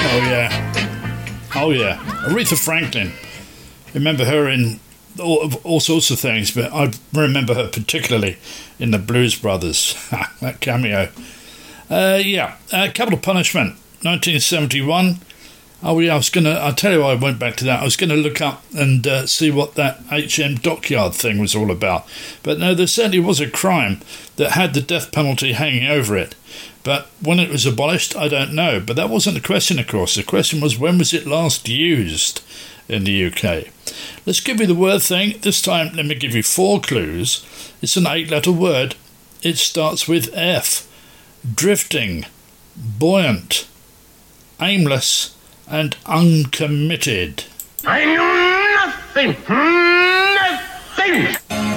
Oh yeah, Aretha Franklin. Remember her in all sorts of things, but I remember her particularly in the Blues Brothers. That cameo. Capital Punishment, 1971. Oh yeah, I'll tell you why I went back to that. I was going to look up and see what that HM Dockyard thing was all about. But no, there certainly was a crime that had the death penalty hanging over it. But when it was abolished, I don't know. But that wasn't the question, of course. The question was, when was it last used in the UK? Let's give you the word thing. This time, let me give you 4 clues. It's an 8-letter word. It starts with F. Drifting, buoyant, aimless, and uncommitted. I knew nothing.